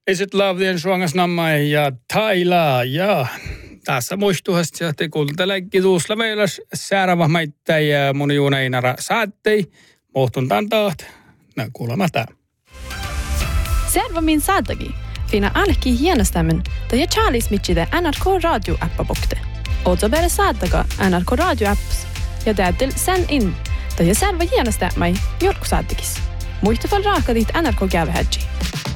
Isit Lavdien suongas nammai ja Taila ja tässä muistuhasti jahti kuultelekin tuusla meillä säärävä maittä ja mun juuneinara saattei. Mohtuntaan taht. Nää kuulemma tää. Säärävä min saatagi. Fina alki hienastämmen, da ja Charlies mitchide NRK Radio-appa bokte. Ootso bere saataga NRK Radio-apps ja täytyy sen in, da ja säärävä hienastämmai jorku saatagis. Muistafal raakadit NRK-kävehädji.